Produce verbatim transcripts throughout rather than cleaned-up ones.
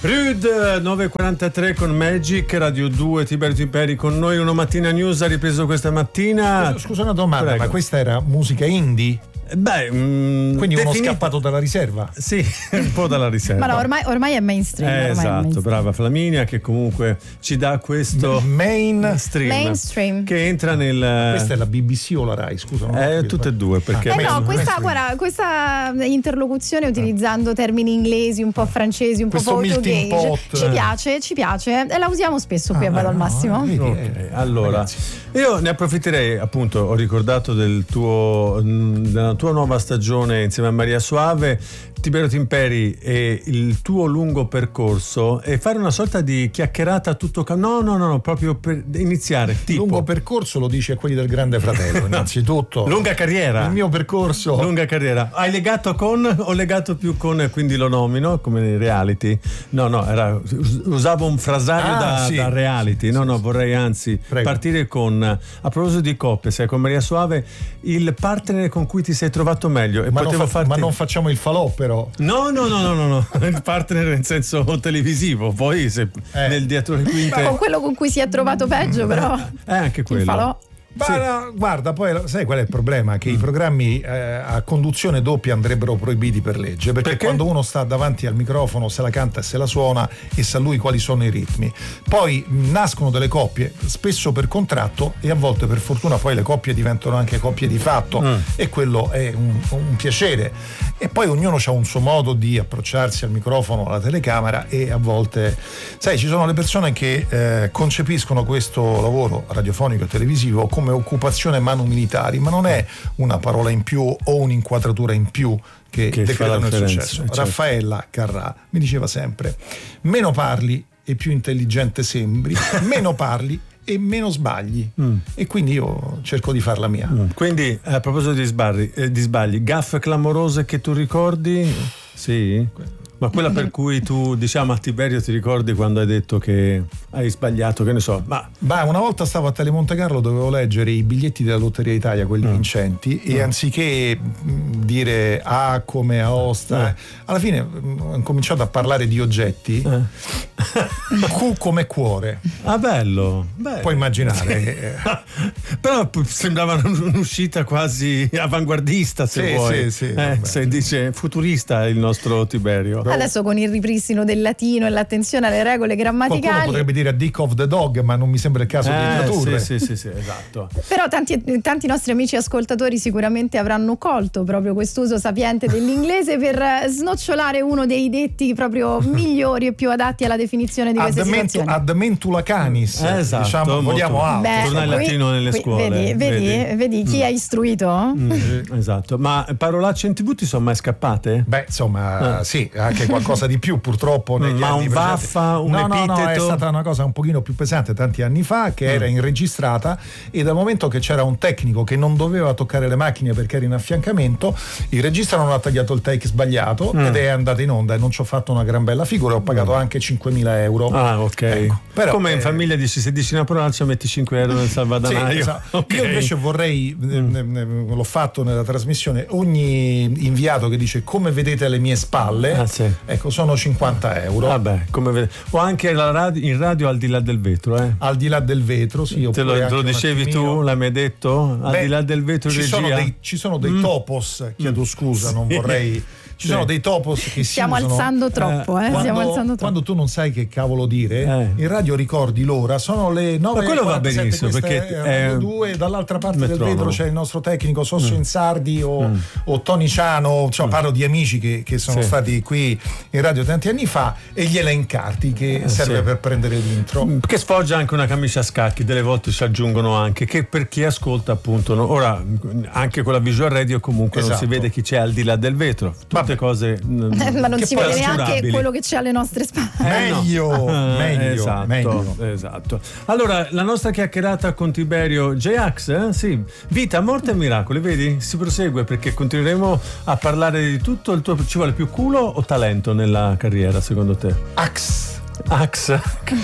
Rude nove e quarantatré con Magic, Radio due, Tiberio Timperi con noi. Uno Mattina News ha ripreso questa mattina. Scusa, scusa una domanda, Prego. Ma questa era musica indie? Beh, mh, quindi uno definito... scappato dalla riserva? Sì, un po' dalla riserva. Ma no, ormai, ormai è mainstream. Eh, ormai esatto, è mainstream. brava Flaminia che comunque ci dà questo mainstream mainstream che entra nel. Questa è la B B C o la Rai? Scusa, non Eh, tutte e due perché. Eh no, questa, mainstream. guarda, questa interlocuzione utilizzando termini inglesi, un po' francesi, un Questo po' melting portoghese, pot. ci piace, ci piace e la usiamo spesso qui Ah, a Vado al no, Massimo. eh, vedi, Ok, eh, allora ragazzi. io ne approfitterei, appunto, ho ricordato del tuo della tua nuova stagione insieme a Maria Soave, Tiberio Timperi e il tuo lungo percorso, e fare una sorta di chiacchierata tutto cam- no no no no proprio per iniziare tipo Lungo percorso lo dici a quelli del Grande Fratello innanzitutto. lunga carriera, il mio percorso lunga carriera. Hai legato con o legato più con, quindi lo nomino come nei reality? No no era, usavo un frasario Ah, da, sì. da reality. No no vorrei anzi Prego. partire con, a proposito di coppie, sei con Maria Soave, il partner con cui ti sei trovato meglio. E ma, non potevo fa- farti... ma non facciamo il falò però. No, no, no, no, no, no. Il partner in senso televisivo, poi se Eh. nel dietro le quinte. Con quello con cui si è trovato peggio, però. È anche Il quello. falò. Ma Sì. no, guarda, poi sai qual è il problema? Che i programmi eh, a conduzione doppia andrebbero proibiti per legge, perché, Perché? quando uno sta davanti al microfono se la canta e se la suona e sa lui quali sono i ritmi. Poi mh, nascono delle coppie, spesso per contratto, e a volte per fortuna poi le coppie diventano anche coppie di fatto, Mm. e quello è un, un piacere. E poi ognuno ha un suo modo di approcciarsi al microfono, alla telecamera, e a volte, sai, ci sono le persone che eh, concepiscono questo lavoro radiofonico e televisivo come occupazione manu militari, ma non è una parola in più o un'inquadratura in più che, Che fa la decretano il differenza, successo. certo. Raffaella Carrà mi diceva sempre: meno parli e più intelligente sembri, meno parli e meno sbagli. Mm. E quindi io cerco di farla mia. Mm. Quindi a proposito di sbagli, eh, di sbagli, gaffe clamorose che tu ricordi? Sì? Ma quella per cui tu, diciamo, a Tiberio ti ricordi quando hai detto che hai sbagliato, che ne so, ma Beh, una volta stavo a Telemonte Carlo, dovevo leggere i biglietti della Lotteria Italia, quelli Mm. vincenti, e anziché mh, dire A come Aosta, Eh. alla fine mh, ho cominciato a parlare di oggetti. eh. Q come cuore. Ah, bello, bello. Puoi immaginare. Però p- sembrava un'uscita quasi avanguardista, se Sì, vuoi. sì, sì, eh, vabbè. se dice futurista il nostro Tiberio. Adesso con il ripristino del latino e l'attenzione alle regole Qualcuno grammaticali. potrebbe dire a Dick of the Dog, ma non mi sembra il caso di Eh, tradurre. sì, sì, sì, sì, esatto. Però tanti, tanti nostri amici ascoltatori sicuramente avranno colto proprio quest'uso sapiente dell'inglese per eh, snocciolare uno dei detti proprio migliori e più adatti alla definizione di queste Ad, mentu- situazioni. ad mentula canis, Eh, esatto, diciamo, molto- vogliamo altro. Beh, torna il qui- latino nelle qui- scuole, Vedi, vedi, vedi? vedi chi ha istruito? Mm, esatto. Ma parolacce in tv ti sono mai scappate? Beh, insomma, Ah. sì, anche qualcosa di più purtroppo negli Ma anni un precedenti. vaffa, un no, no, no, è epiteto? stata una cosa un pochino più pesante tanti anni fa, che era inregistrata, e dal momento che c'era un tecnico che non doveva toccare le macchine perché era in affiancamento, il regista non ha tagliato il take sbagliato Mm. ed è andata in onda, e non ci ho fatto una gran bella figura, ho pagato anche cinquemila euro. Ah, ok. Ecco, però, Come in eh, famiglia dici, se dici una parolaccia metti cinque euro nel Sì, salvadanaio. esatto. Ok. Io invece vorrei, eh, eh, l'ho fatto nella trasmissione, ogni inviato che dice come vedete alle mie spalle, Ah, sì. ecco, sono cinquanta euro. Vabbè, come vede. O anche la radio, in radio al di là del vetro, eh. Al di là del vetro, sì. Te lo, oppure te anche lo un dicevi attimino- tu, l'hai mai detto? Al Beh, di là del vetro ci regia. sono dei, ci sono dei Mm. topos, chiedo scusa, non Sì. vorrei. Ci Sì. sono dei topos che si Stiamo usano. alzando troppo, eh? Quando, Stiamo alzando troppo. quando tu non sai che cavolo dire, Eh. in radio ricordi l'ora, sono le nove Ma quello va e quarantasette, benissimo, questa perché è è- Radio due, dall'altra parte del metronomo. vetro c'è il nostro tecnico Sosso Mm. Insardi o, o Tony Ciano, cioè, parlo di amici che, che sono Sì. stati qui in radio tanti anni fa, e gli elencarti che Eh, serve sì. per prendere l'intro. Che sfoggia anche una camicia a scacchi, delle volte ci aggiungono anche, che per chi ascolta appunto, no? Ora anche con la visual radio comunque non Esatto. si vede chi c'è al di là del vetro, tutte Vabbè. cose mm, Eh, ma non Che si poi vede neanche trascurabili. quello che c'è alle nostre spalle. Eh, no. Meglio, Ah, meglio, esatto, meglio. esatto. Allora, la nostra chiacchierata con Tiberio J-Ax, eh? Sì, vita, morte e miracoli, vedi? Si prosegue perché continueremo a parlare di tutto. Il tuo, ci vuole più culo o talento nella carriera, secondo te? Ax. Ax,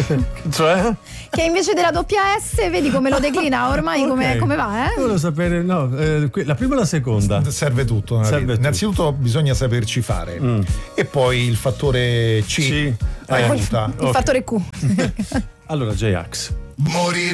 cioè? Che invece della doppia S, vedi come lo declina ormai, come, Ok. come va, eh? Volevo sapere, no, eh, que- la prima o la seconda? Serve tutto nella Serve vita. tutto. Innanzitutto bisogna saperci fare, Mm. e poi il fattore C, Sì. aiuta. Il fattore Q. Allora, J-Ax. Morire